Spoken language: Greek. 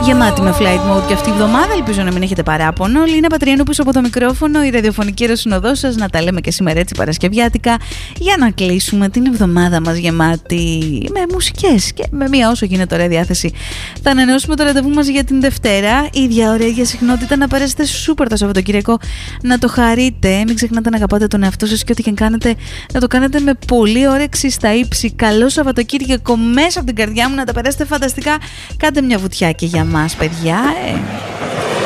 Γεμάτη με flight mode και αυτή η εβδομάδα, ελπίζω να μην έχετε παράπονο. Λίνα Πατριανού πίσω από το μικρόφωνο, η ραδιοφωνική αεροσυνοδός σας, να τα λέμε και σήμερα έτσι παρασκευιάτικα, για να κλείσουμε την εβδομάδα μας γεμάτη με μουσικές και με μία όσο γίνεται ωραία διάθεση. Θα ανανεώσουμε το ραντεβού μας για την Δευτέρα. Ίδια ωραία για συχνότητα, να περάσετε σούπερ το Σαββατοκύριακο, να το χαρείτε. Μην ξεχνάτε να αγαπάτε τον εαυτό σας και ό,τι και κάνετε, να το κάνετε με πολύ όρεξη στα ύψη. Καλό Σαββατοκύριακο μέσα από την καρδιά μου, να τα περάσετε φανταστικά. Κάντε μια βουτιά και για μας, παιδιά.